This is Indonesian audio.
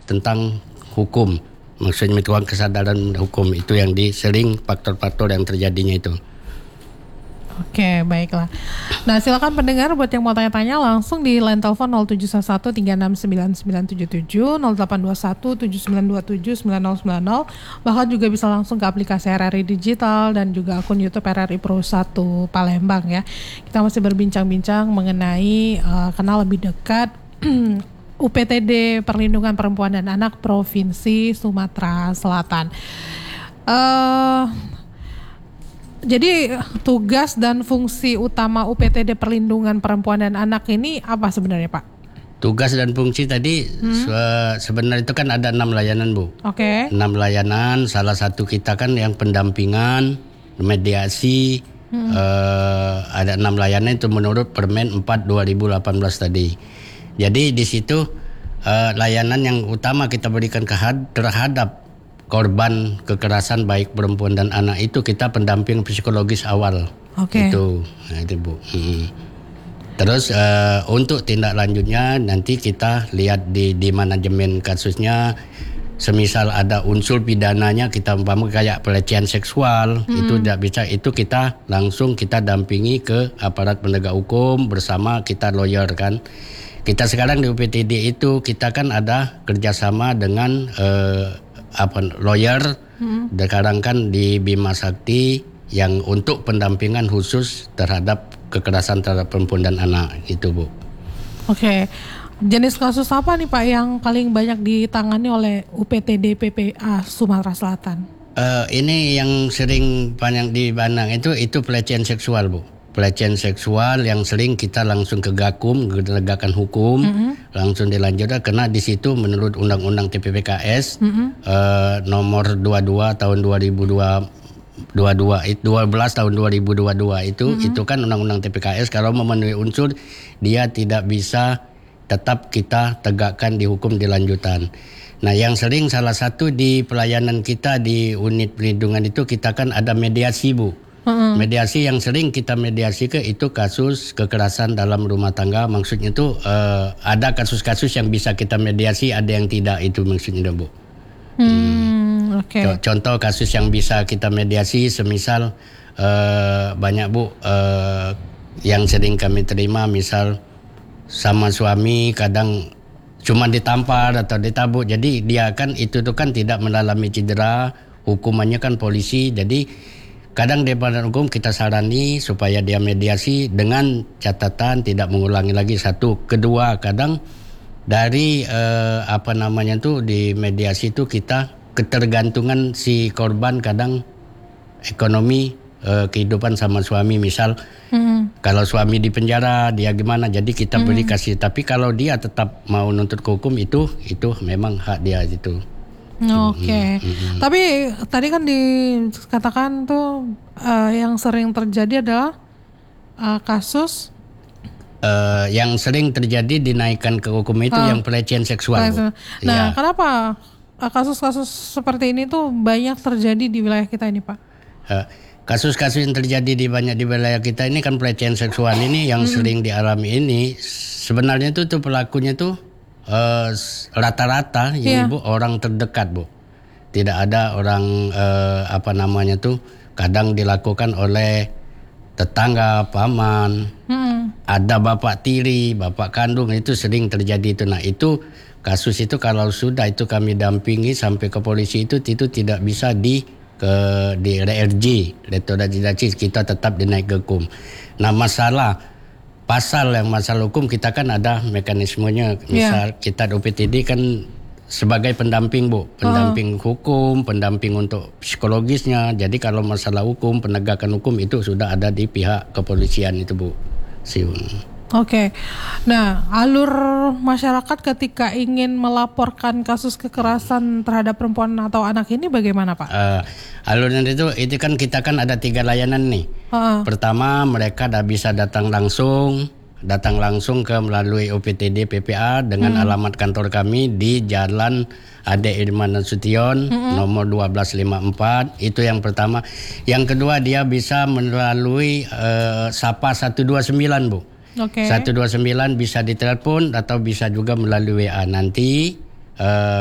tentang hukum. Maksudnya mengetahui kesadaran hukum itu yang sering faktor-faktor yang terjadinya itu. Oke, baiklah. Nah, silakan pendengar buat yang mau tanya-tanya langsung di line telepon 0711 369977, 0821 7927 9090, bahkan juga bisa langsung ke aplikasi RRI Digital dan juga akun YouTube RRI Pro 1 Palembang ya. Kita masih berbincang-bincang mengenai kenal lebih dekat UPTD Perlindungan Perempuan dan Anak Provinsi Sumatera Selatan. Jadi tugas dan fungsi utama UPTD Perlindungan Perempuan dan Anak ini apa sebenarnya, Pak? Tugas dan fungsi tadi sebenarnya itu kan ada 6 layanan, Bu. Oke. 6 layanan, salah satu kita kan yang pendampingan, mediasi, ada 6 layanan itu menurut Permen 4 2018 tadi. Jadi di situ layanan yang utama kita berikan terhadap korban kekerasan baik perempuan dan anak itu kita pendamping psikologis awal. Oke. Itu Bu. Terus untuk tindak lanjutnya nanti kita lihat di manajemen kasusnya. Semisal ada unsur pidananya, kita umpama kayak pelecehan seksual, itu tidak bisa, itu kita langsung kita dampingi ke aparat penegak hukum bersama kita lawyer kan. Kita sekarang di UPTD itu kita kan ada kerjasama dengan lawyer. Sekarang kan di Bima Sakti yang untuk pendampingan khusus terhadap kekerasan terhadap perempuan dan anak itu, Bu. Oke. Jenis kasus apa nih, Pak, yang paling banyak ditangani oleh UPTD PPA Sumatera Selatan? Ini yang sering banyak dipandang itu pelecehan seksual, Bu. Pelecehan seksual yang sering kita langsung ke Gakum, ke penegakan hukum, langsung dilanjutkan karena di situ menurut Undang-Undang TPPKS nomor 22 tahun 12 tahun 2022 itu kan Undang-Undang TPKS kalau memenuhi unsur dia tidak bisa tetap kita tegakkan di hukum dilanjutan. Nah, yang sering salah satu di pelayanan kita di unit perlindungan itu kita kan ada mediasi, Bu. Mediasi yang sering kita mediasi itu kasus kekerasan dalam rumah tangga. Maksudnya itu ada kasus-kasus yang bisa kita mediasi, ada yang tidak, itu maksudnya, Bu. Oke. Contoh kasus yang bisa kita mediasi semisal banyak, Bu, yang sering kami terima misal sama suami kadang cuma ditampar atau ditabuk, jadi dia kan itu tuh kan tidak mengalami cedera, hukumannya kan polisi, jadi kadang di badan hukum kita sarani supaya dia mediasi dengan catatan tidak mengulangi lagi, satu. Kedua, kadang dari di mediasi itu kita ketergantungan si korban kadang ekonomi kehidupan sama suami, misal kalau suami di penjara dia gimana, jadi kita beri kasih, tapi kalau dia tetap mau nuntut ke hukum itu memang hak dia itu. Oke. Tapi tadi kan dikatakan tuh yang sering terjadi adalah kasus yang sering terjadi dinaikkan ke hukum itu yang pelecehan seksual. Nah, kenapa kasus-kasus seperti ini tuh banyak terjadi di wilayah kita ini, Pak? Kasus-kasus yang terjadi di wilayah kita ini kan pelecehan seksual ini yang sering dialami ini sebenarnya tuh pelakunya tuh rata-rata ya, Ibu, orang terdekat, Bu. Tidak ada orang kadang dilakukan oleh tetangga, paman, ada bapak tiri, bapak kandung, itu sering terjadi itu. Nah, itu kasus itu kalau sudah itu kami dampingi sampai ke polisi itu tidak bisa di RRJ, kita tetap dinaik ke hukum. Nah, masalah hukum kita kan ada mekanismenya. Misal kita UPTD kan sebagai pendamping, Bu, pendamping hukum, pendamping untuk psikologisnya. Jadi kalau masalah hukum, penegakan hukum itu sudah ada di pihak kepolisian itu, Bu. Oke. Nah, alur masyarakat ketika ingin melaporkan kasus kekerasan terhadap perempuan atau anak ini bagaimana, Pak? Alurnya itu kan kita kan ada 3 layanan nih. Pertama, mereka bisa datang langsung ke melalui UPTD PPA dengan alamat kantor kami di Jalan Ade Irman Nasution nomor 1254. Itu yang pertama. Yang kedua, dia bisa melalui Sapa 129, Bu. 129 bisa ditelepon atau bisa juga melalui WA. Nanti